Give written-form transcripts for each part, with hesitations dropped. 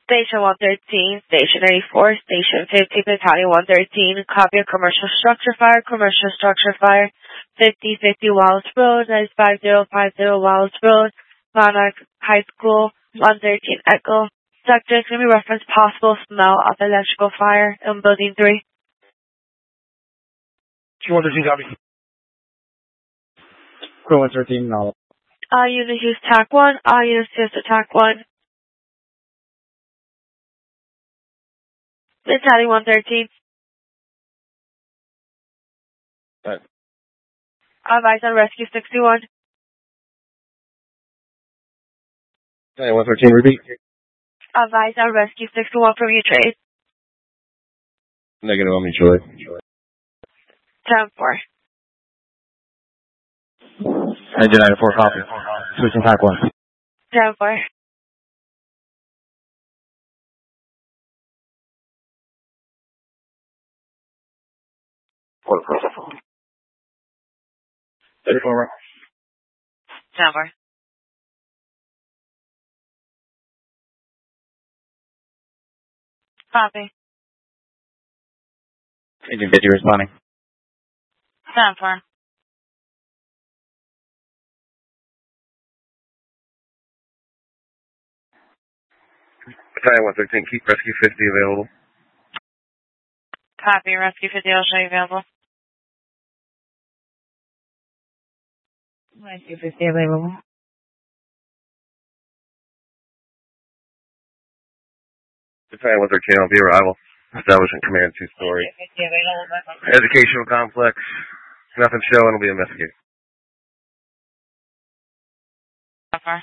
Station 113, Station 84, Station 50, Battalion 113, copy of commercial structure fire, 5050 Wallace Road, 95050 Wallace Road, Monarch High School, 113 Echo. Subject may be reference possible smell of electrical fire in Building 3. 113 copy. Crew 113, no. All units use TAC 1, all units use attack 1. Battalion 113. Right. Advise on Rescue 61. Battalion 113, repeat. Advise on Rescue 61 from U-Trade. Negative on me, Troy. 10-4. Engine 94, copy. Switching TAC 1. 10-4. What? 34, right? 10-4. Copy. Agent 50 responding. 10-4. Battalion 113, keep Rescue 50 available. Copy. Rescue 50 will show you available. Rescue 50 available. Battalion 113, I'll be arrival. Establishing command 2-story. Educational complex. Nothing showing, will be investigated. 10-4.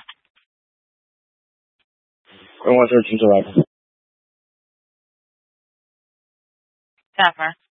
113's arrival. 10-4.